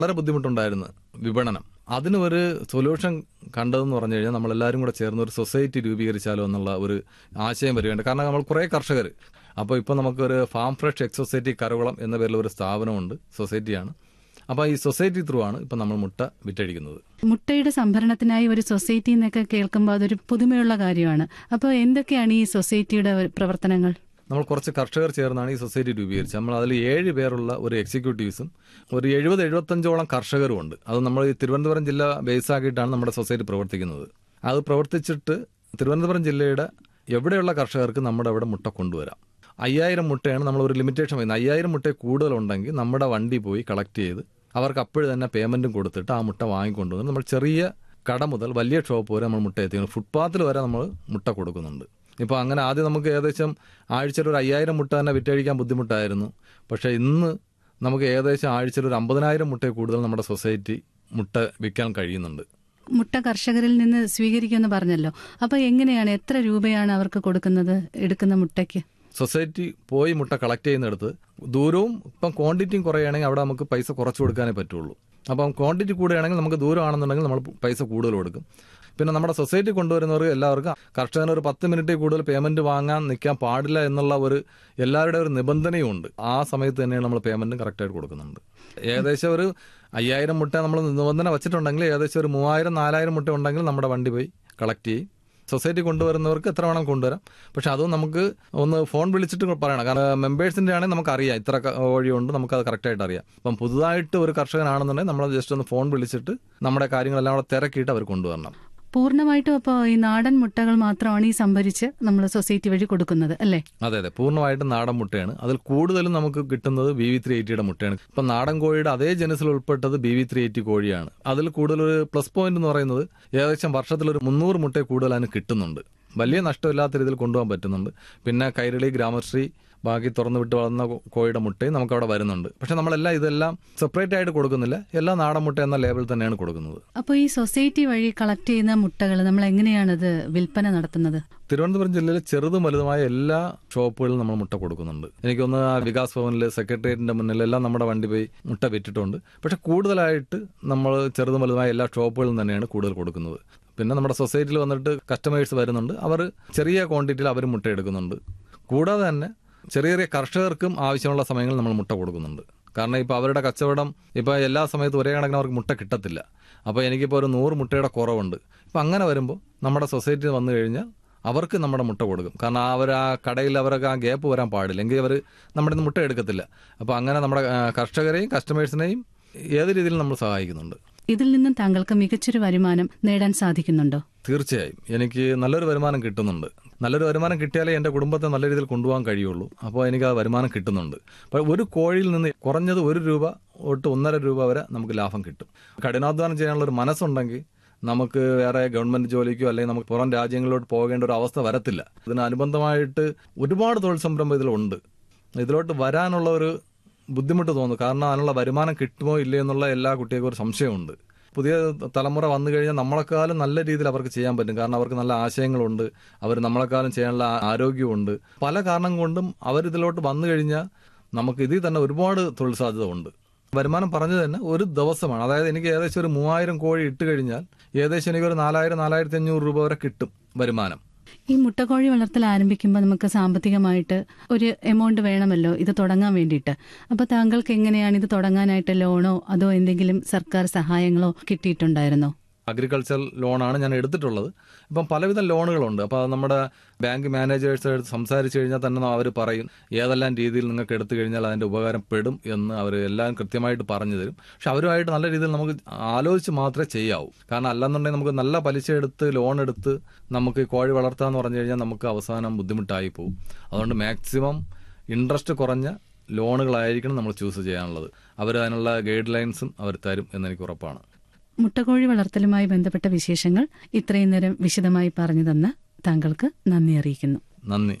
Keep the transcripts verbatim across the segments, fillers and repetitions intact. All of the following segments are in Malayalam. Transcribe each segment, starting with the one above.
വളരെ ബുദ്ധിമുട്ടുണ്ടായിരുന്നു വിപണനം. അതിന് ഒരു സൊല്യൂഷൻ കണ്ടതെന്ന് പറഞ്ഞു കഴിഞ്ഞാൽ നമ്മളെല്ലാവരും കൂടെ ചേർന്ന് ഒരു സൊസൈറ്റി രൂപീകരിച്ചാലോ എന്നുള്ള ഒരു ആശയം വരികയുണ്ട്. കാരണം നമ്മൾ കുറേ കർഷകർ, അപ്പോൾ ഇപ്പോൾ നമുക്കൊരു farm fresh egg society Karakulam എന്ന പേരിൽ ഒരു സ്ഥാപനമുണ്ട്, സൊസൈറ്റിയാണ്. അപ്പോൾ ഈ സൊസൈറ്റി ത്രൂ ആണ് ഇപ്പം നമ്മൾ മുട്ട വിറ്റഴിക്കുന്നത്. മുട്ടയുടെ സംഭരണത്തിനായി ഒരു സൊസൈറ്റി എന്നൊക്കെ കേൾക്കുമ്പോൾ അതൊരു പുതുമയുള്ള കാര്യമാണ്. അപ്പോൾ എന്തൊക്കെയാണ് ഈ സൊസൈറ്റിയുടെ പ്രവർത്തനങ്ങൾ? നമ്മൾ കുറച്ച് കർഷകർ ചേർന്നാണ് ഈ സൊസൈറ്റി രൂപീകരിച്ചത്. നമ്മൾ അതിൽ ഏഴ് പേരുള്ള ഒരു എക്സിക്യൂട്ടീവ്സും ഒരു എഴുപത് എഴുപത്തഞ്ചോളം കർഷകരും ഉണ്ട്. അത് നമ്മൾ ഈ തിരുവനന്തപുരം ജില്ല ബേസാക്കിയിട്ടാണ് നമ്മുടെ സൊസൈറ്റി പ്രവർത്തിക്കുന്നത്. അത് പ്രവർത്തിച്ചിട്ട് തിരുവനന്തപുരം ജില്ലയുടെ എവിടെയുള്ള കർഷകർക്ക് നമ്മുടെ അവിടെ മുട്ട കൊണ്ടുവരാം. അയ്യായിരം മുട്ടയാണ് നമ്മൾ ഒരു ലിമിറ്റേഷൻ വരുന്നത്. അയ്യായിരം മുട്ട കൂടുതലുണ്ടെങ്കിൽ നമ്മുടെ വണ്ടി പോയി കളക്ട് ചെയ്ത് അവർക്ക് അപ്പോഴും തന്നെ പേയ്മെൻറ്റും കൊടുത്തിട്ട് ആ മുട്ട വാങ്ങിക്കൊണ്ടുവന്ന് നമ്മൾ ചെറിയ കട മുതൽ വലിയ ഷോപ്പ് വരെ നമ്മൾ മുട്ട എത്തിക്കുന്നു. ഫുട്പാത്തിൽ വരെ നമ്മൾ മുട്ട കൊടുക്കുന്നുണ്ട്. ഇപ്പോൾ അങ്ങനെ ആദ്യം നമുക്ക് ഏകദേശം ആഴ്ചയിൽ ഒരു അയ്യായിരം മുട്ട തന്നെ വിറ്റഴിക്കാൻ ബുദ്ധിമുട്ടായിരുന്നു. പക്ഷേ ഇന്ന് നമുക്ക് ഏകദേശം ആഴ്ചയിൽ ഒരു അമ്പതിനായിരം മുട്ടയെ കൂടുതൽ നമ്മുടെ സൊസൈറ്റി മുട്ട വിൽക്കാൻ കഴിയുന്നുണ്ട്. മുട്ട കർഷകരിൽ നിന്ന് സ്വീകരിക്കുമെന്ന് പറഞ്ഞല്ലോ. അപ്പോൾ എങ്ങനെയാണ്, എത്ര രൂപയാണ് അവർക്ക് കൊടുക്കുന്നത് എടുക്കുന്ന മുട്ടയ്ക്ക്? സൊസൈറ്റി പോയി മുട്ട കളക്ട് ചെയ്യുന്നിടത്ത് ദൂരവും ഇപ്പം ക്വാണ്ടിറ്റിയും കുറയുകയാണെങ്കിൽ അവിടെ നമുക്ക് പൈസ കുറച്ച് കൊടുക്കാനേ പറ്റുള്ളൂ. അപ്പം ക്വാണ്ടിറ്റി കൂടുകയാണെങ്കിൽ നമുക്ക് ദൂരമാണെന്നുണ്ടെങ്കിൽ നമ്മൾ പൈസ കൂടുതൽ കൊടുക്കും. പിന്നെ നമ്മുടെ സൊസൈറ്റി കൊണ്ടുവരുന്നവർക്ക് എല്ലാവർക്കും കർഷകന് ഒരു പത്ത് മിനിറ്റിൽ കൂടുതൽ പേയ്മെന്റ് വാങ്ങാൻ നിൽക്കാൻ പാടില്ല എന്നുള്ള ഒരു എല്ലാവരുടെ ഒരു നിബന്ധനയുമുണ്ട്. ആ സമയത്ത് തന്നെയാണ് നമ്മൾ പേയ്മെന്റും കറക്റ്റായിട്ട് കൊടുക്കുന്നുണ്ട്. ഏകദേശം ഒരു അയ്യായിരം മുട്ട നമ്മൾ നിബന്ധന വെച്ചിട്ടുണ്ടെങ്കിൽ ഏകദേശം ഒരു മൂവായിരം നാലായിരം മുട്ട ഉണ്ടെങ്കിൽ നമ്മുടെ വണ്ടി പോയി കളക്ട് ചെയ്യും. സൊസൈറ്റി കൊണ്ടുവരുന്നവർക്ക് എത്ര വേണം കൊണ്ടുവരാം. പക്ഷെ അതും നമുക്ക് ഒന്ന് ഫോൺ വിളിച്ചിട്ട് പറയണം. കാരണം മെമ്പേഴ്സിൻ്റെ ആണെങ്കിൽ നമുക്കറിയാം ഇത്ര വഴിയുണ്ട്, നമുക്കത് കറക്റ്റായിട്ട് അറിയാം. അപ്പം പുതുതായിട്ട് ഒരു കർഷകനാണെന്നുണ്ടെങ്കിൽ നമ്മൾ ജസ്റ്റ് ഒന്ന് ഫോൺ വിളിച്ചിട്ട് നമ്മുടെ കാര്യങ്ങളെല്ലാം അവിടെ തിരക്കിയിട്ട് അവർ കൊണ്ടുവരണം. പൂർണ്ണമായിട്ടും അപ്പോൾ ഈ നാടൻ മുട്ടകൾ മാത്രമാണ് ഈ സംഭരിച്ച് നമ്മൾ സൊസൈറ്റി വഴി കൊടുക്കുന്നത് അല്ലേ? അതെ അതെ, പൂർണ്ണമായിട്ടും നാടൻ മുട്ടയാണ്. അതിൽ കൂടുതലും നമുക്ക് കിട്ടുന്നത് ബി വി ത്രീ എയ്റ്റിയുടെ മുട്ടയാണ്. ഇപ്പം നാടൻ കോഴിയുടെ അതേ ജനസിൽ ഉൾപ്പെട്ടത് ബി വി ത്രീ എയ്റ്റി കോഴിയാണ്. അതിൽ കൂടുതലൊരു പ്ലസ് പോയിന്റ് എന്ന് പറയുന്നത് ഏകദേശം വർഷത്തിലൊരു മുന്നൂറ് മുട്ട കൂടുതൽ അതിന് കിട്ടുന്നുണ്ട്. വലിയ നഷ്ടമില്ലാത്ത രീതിയിൽ കൊണ്ടുപോകാൻ പറ്റുന്നുണ്ട്. പിന്നെ കൈരളി, ഗ്രാമശ്രീ, ബാക്കി തുറന്നു വിട്ട് വളർന്ന കോഴിയുടെ മുട്ടയും നമുക്കവിടെ വരുന്നുണ്ട്. പക്ഷെ നമ്മളെല്ലാം ഇതെല്ലാം സെപ്പറേറ്റ് ആയിട്ട് കൊടുക്കുന്നില്ല, എല്ലാം നാടൻ മുട്ട എന്ന ലേബിൾ തന്നെയാണ് കൊടുക്കുന്നത്. അപ്പോൾ ഈ സൊസൈറ്റി വഴി കളക്ട് ചെയ്യുന്ന മുട്ടകൾ നമ്മൾ എങ്ങനെയാണത് വിൽപ്പന നടത്തുന്നത്? തിരുവനന്തപുരം ജില്ലയിലെ ചെറുതും വലുതുമായ എല്ലാ ഷോപ്പുകളിലും നമ്മൾ മുട്ട കൊടുക്കുന്നുണ്ട്. എനിക്കൊന്ന് വികാസ് ഭവനിൽ സെക്രട്ടേറിയറ്റിന്റെ മുന്നിലെല്ലാം നമ്മുടെ വണ്ടി പോയി മുട്ട വിറ്റിട്ടുണ്ട്. പക്ഷെ കൂടുതലായിട്ട് നമ്മൾ ചെറുതും വലുതുമായ എല്ലാ ഷോപ്പുകളിലും തന്നെയാണ് കൂടുതൽ കൊടുക്കുന്നത്. പിന്നെ നമ്മുടെ സൊസൈറ്റിയിൽ വന്നിട്ട് കസ്റ്റമേഴ്സ് വരുന്നുണ്ട്. അവർ ചെറിയ ക്വാണ്ടിറ്റിയിൽ അവർ മുട്ട എടുക്കുന്നുണ്ട്. കൂടാതെ തന്നെ ചെറിയ ചെറിയ കർഷകർക്കും ആവശ്യമുള്ള സമയങ്ങളിൽ നമ്മൾ മുട്ട കൊടുക്കുന്നുണ്ട്. കാരണം ഇപ്പോൾ അവരുടെ കച്ചവടം ഇപ്പോൾ എല്ലാ സമയത്തും ഒരേ കണക്കിന് അവർക്ക് മുട്ട കിട്ടത്തില്ല. അപ്പോൾ എനിക്കിപ്പോൾ ഒരു നൂറ് മുട്ടയുടെ കുറവുണ്ട്. ഇപ്പോൾ അങ്ങനെ വരുമ്പോൾ നമ്മുടെ സൊസൈറ്റി വന്നു കഴിഞ്ഞാൽ അവർക്ക് നമ്മുടെ മുട്ട കൊടുക്കും. കാരണം അവർ ആ കടയിൽ അവർക്ക് ആ ഗ്യാപ്പ് വരാൻ പാടില്ല, എങ്കിൽ അവർ നമ്മുടെ മുട്ട എടുക്കത്തില്ല. അപ്പോൾ അങ്ങനെ നമ്മുടെ കർഷകരെയും കസ്റ്റമേഴ്സിനെയും ഏത് രീതിയിൽ നമ്മൾ സഹായിക്കുന്നുണ്ട്. ഇതിൽ നിന്നും താങ്കൾക്ക് മികച്ചൊരു വരുമാനം നേടാൻ സാധിക്കുന്നുണ്ടോ? തീർച്ചയായും എനിക്ക് നല്ലൊരു വരുമാനം കിട്ടുന്നുണ്ട്. നല്ലൊരു വരുമാനം കിട്ടിയാലേ എൻ്റെ കുടുംബത്തെ നല്ല രീതിയിൽ കൊണ്ടുപോകാൻ കഴിയുള്ളൂ. അപ്പോൾ എനിക്ക് ആ വരുമാനം കിട്ടുന്നുണ്ട്. അപ്പോൾ ഒരു കോഴിയിൽ നിന്ന് കുറഞ്ഞത് ഒരു രൂപ തൊട്ട് ഒന്നര രൂപ വരെ നമുക്ക് ലാഭം കിട്ടും. കഠിനാധ്വാനം ചെയ്യാനുള്ള ഒരു മനസ്സുണ്ടെങ്കിൽ നമുക്ക് വേറെ ഗവൺമെന്റ് ജോലിക്കോ അല്ലെങ്കിൽ നമുക്ക് പുറം രാജ്യങ്ങളിലോട്ട് പോകേണ്ട ഒരു അവസ്ഥ വരത്തില്ല. ഇതിനനുബന്ധമായിട്ട് ഒരുപാട് തൊഴിൽ സംരംഭം ഇതിലുണ്ട്. ഇതിലോട്ട് വരാനുള്ള ഒരു ബുദ്ധിമുട്ട് തോന്നുന്നു. കാരണം അതിനുള്ള വരുമാനം കിട്ടുമോ ഇല്ലയോ എന്നുള്ള എല്ലാ കുട്ടികൾക്കും ഒരു സംശയമുണ്ട്. പുതിയ തലമുറ വന്നു കഴിഞ്ഞാൽ നമ്മളെക്കാളും നല്ല രീതിയിൽ അവർക്ക് ചെയ്യാൻ പറ്റും. കാരണം അവർക്ക് നല്ല ആശയങ്ങളുണ്ട്, അവർ നമ്മളെക്കാളും ചെയ്യാനുള്ള ആരോഗ്യമുണ്ട്. പല കാരണം കൊണ്ടും അവരിതിലോട്ട് വന്നു കഴിഞ്ഞാൽ നമുക്ക് ഇതിൽ തന്നെ ഒരുപാട് തൊഴിൽ സാധ്യത ഉണ്ട്. വരുമാനം പറഞ്ഞു തന്നെ ഒരു ദിവസമാണ്. അതായത് എനിക്ക് ഏകദേശം ഒരു മൂവായിരം കോഴി ഇട്ട് കഴിഞ്ഞാൽ ഏകദേശം എനിക്കൊരു നാലായിരം നാലായിരത്തി അഞ്ഞൂറ് രൂപ വരെ കിട്ടും വരുമാനം. ഈ മുട്ടക്കോഴി വളർത്തൽ ആരംഭിക്കുമ്പോൾ നമുക്ക് സാമ്പത്തികമായിട്ട് ഒരു എമൗണ്ട് വേണമല്ലോ ഇത് തുടങ്ങാൻ വേണ്ടിയിട്ട്. അപ്പോൾ താങ്കൾക്ക് എങ്ങനെയാണ് ഇത് തുടങ്ങാനായിട്ട് ലോണോ അതോ എന്തെങ്കിലും സർക്കാർ സഹായങ്ങളോ കിട്ടിയിട്ടുണ്ടായിരുന്നോ? അഗ്രികൾച്ചർ ലോണാണ് ഞാൻ എടുത്തിട്ടുള്ളത്. ഇപ്പം പലവിധ ലോണുകളുണ്ട്. അപ്പോൾ നമ്മുടെ ബാങ്ക് മാനേജേഴ്സ് സംസാരിച്ചു കഴിഞ്ഞാൽ തന്നെ അവർ പറയും ഏതെല്ലാം രീതിയിൽ നിങ്ങൾക്ക് എടുത്തു കഴിഞ്ഞാൽ അതിൻ്റെ ഉപകാരം പെടും എന്ന് അവർ എല്ലാം കൃത്യമായിട്ട് പറഞ്ഞു തരും. പക്ഷെ അവരുമായിട്ട് നല്ല രീതിയിൽ നമുക്ക് ആലോചിച്ച് മാത്രമേ ചെയ്യാവൂ. കാരണം അല്ലെന്നുണ്ടെങ്കിൽ നമുക്ക് നല്ല പലിശ എടുത്ത് ലോൺ എടുത്ത് നമുക്ക് കോഴി വളർത്താമെന്ന് പറഞ്ഞു കഴിഞ്ഞാൽ നമുക്ക് അവസാനം ബുദ്ധിമുട്ടായി പോകും. അതുകൊണ്ട് മാക്സിമം ഇൻട്രസ്റ്റ് കുറഞ്ഞ ലോണുകളായിരിക്കണം നമ്മൾ ചൂസ് ചെയ്യാനുള്ളത്. അവർ അതിനുള്ള ഗൈഡ് ലൈൻസും അവർ തരും എന്നെനിക്ക് ഉറപ്പാണ്. മുട്ടക്കോഴി വളർത്തലുമായി ബന്ധപ്പെട്ട വിശേഷങ്ങൾ ഇത്രയും നേരം വിശദമായി പറഞ്ഞു തന്ന താങ്കൾക്ക് നന്ദി അറിയിക്കുന്നു. നന്ദി.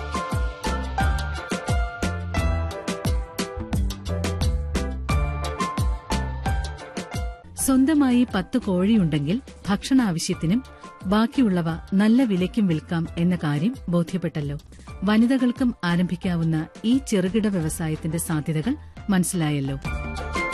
സ്വന്തമായി പത്ത് കോഴിയുണ്ടെങ്കിൽ ഭക്ഷണ ആവശ്യത്തിനും ബാക്കിയുള്ളവ നല്ല വിലയ്ക്കും വിൽക്കാം എന്ന കാര്യം ബോധ്യപ്പെട്ടല്ലോ. വനിതകൾക്കും ആരംഭിക്കാവുന്ന ഈ ചെറുകിട വ്യവസായത്തിന്റെ സാധ്യതകൾ മനസ്സിലായല്ലോ.